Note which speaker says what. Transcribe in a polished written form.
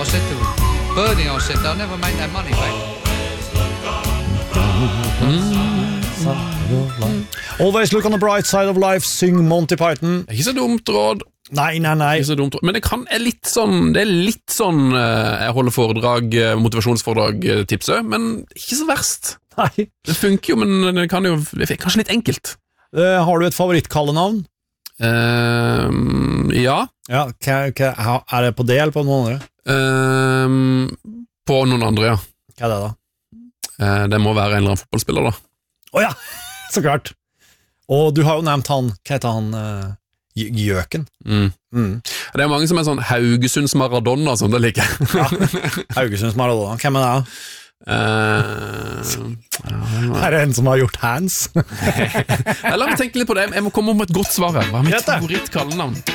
Speaker 1: I said to Bernie, I said, they'll never make that money back.
Speaker 2: Always look on the bright side of life, syng Monty Python.
Speaker 3: Ikke så dumt råd.
Speaker 2: Nei.
Speaker 3: Ikke så dumt råd. Men det er litt sånn jeg holder foredrag, motivasjonsforedrag tipset, men ikke så verst.
Speaker 2: Nei.
Speaker 3: Det funker jo, men det er kanskje litt enkelt.
Speaker 2: Har du et favorittkallenavn?
Speaker 3: Ja.
Speaker 2: Ja, er det på det eller på noen andre?
Speaker 3: På noen andre, ja.
Speaker 2: Hva er det da?
Speaker 3: Det må være en eller annen fotballspiller da.
Speaker 2: Åja, så klart. Og du har jo nevnt han, hva heter han, Gjøken?
Speaker 3: Det er mange som er sånn Haugesunds Maradona, sånn det liker.
Speaker 2: Ja, Haugesunds Maradona, hvem er det da? Er det en som har gjort hands?
Speaker 3: La meg tenke litt på det. Jeg må komme om et godt svar her. Hva er mitt
Speaker 2: Greit det.
Speaker 3: favorittkallenavn?